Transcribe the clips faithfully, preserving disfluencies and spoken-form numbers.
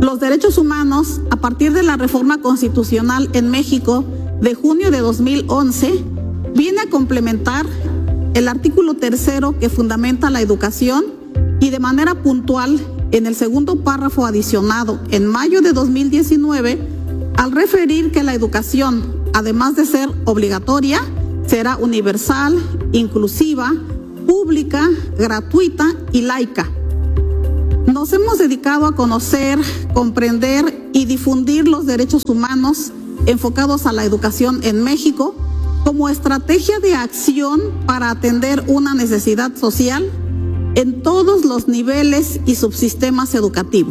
los derechos humanos, a partir de la reforma constitucional en México de junio de dos mil once, viene a complementar el artículo tercero que fundamenta la educación y de manera puntual en el segundo párrafo adicionado en mayo de dos mil diecinueve, al referir que la educación, además de ser obligatoria, será universal, inclusiva, pública, gratuita y laica. Nos hemos dedicado a conocer, comprender y difundir los derechos humanos enfocados a la educación en México como estrategia de acción para atender una necesidad social en todos los niveles y subsistemas educativos,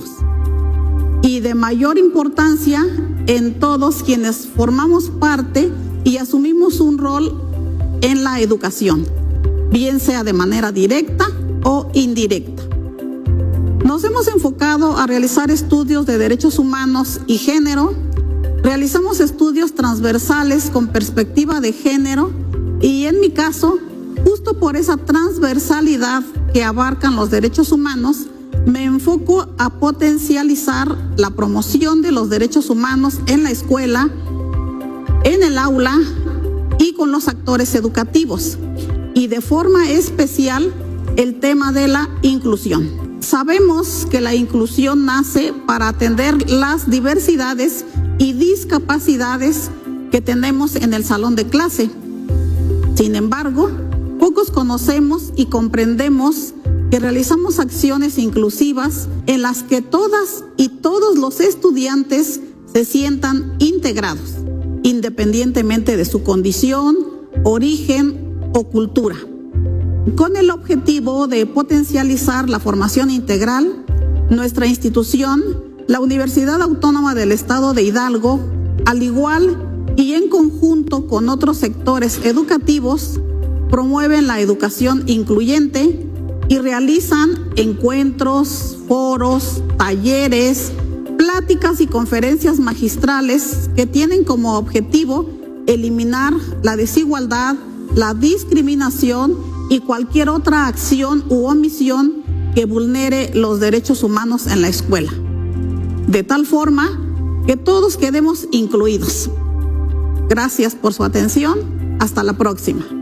y de mayor importancia en todos quienes formamos parte y asumimos un rol en la educación, bien sea de manera directa o indirecta. Nos hemos enfocado a realizar estudios de derechos humanos y género. Realizamos estudios transversales con perspectiva de género y, en mi caso, justo por esa transversalidad que abarcan los derechos humanos, me enfoco a potencializar la promoción de los derechos humanos en la escuela, en el aula y con los actores educativos, y de forma especial el tema de la inclusión. Sabemos que la inclusión nace para atender las diversidades y discapacidades que tenemos en el salón de clase. Sin embargo, pocos conocemos y comprendemos que realizamos acciones inclusivas en las que todas y todos los estudiantes se sientan integrados, independientemente de su condición, origen o cultura, con el objetivo de potencializar la formación integral. Nuestra institución, la Universidad Autónoma del Estado de Hidalgo, al igual y en conjunto con otros sectores educativos, promueven la educación incluyente y realizan encuentros, foros, talleres, pláticas y conferencias magistrales que tienen como objetivo eliminar la desigualdad, la discriminación y cualquier otra acción u omisión que vulnere los derechos humanos en la escuela, de tal forma que todos quedemos incluidos. Gracias por su atención. Hasta la próxima.